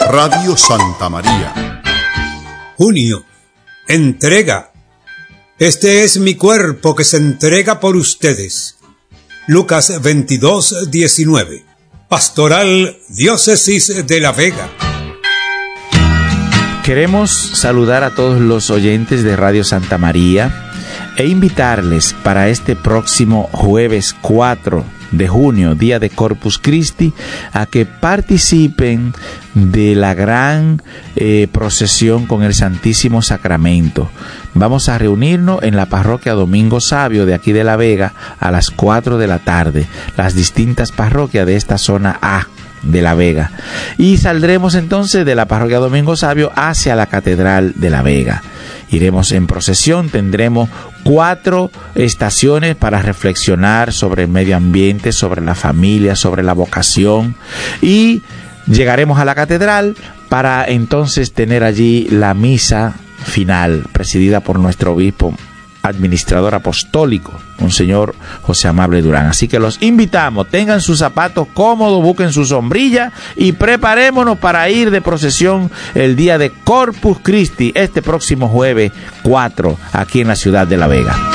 Radio Santa María. Junio. Entrega. Este es mi cuerpo que se entrega por ustedes. Lucas 22:19. Pastoral Diócesis de La Vega. Queremos saludar a todos los oyentes de Radio Santa María e invitarles para este próximo jueves 4 de junio, día de Corpus Christi, a que participen de la gran procesión con el Santísimo Sacramento. Vamos a reunirnos en la parroquia Domingo Sabio de aquí de La Vega a las 4 de la tarde, las distintas parroquias de esta zona A de La Vega, y saldremos entonces de la parroquia Domingo Sabio hacia la Catedral de La Vega. Iremos en procesión, tendremos 4 estaciones para reflexionar sobre el medio ambiente, sobre la familia, sobre la vocación, y llegaremos a la catedral para entonces tener allí la misa final, presidida por nuestro obispo administrador apostólico, Monseñor José Amable Durán. Así que los invitamos, tengan sus zapatos cómodos, busquen su sombrilla y preparémonos para ir de procesión el día de Corpus Christi, este próximo jueves 4, aquí en la ciudad de La Vega.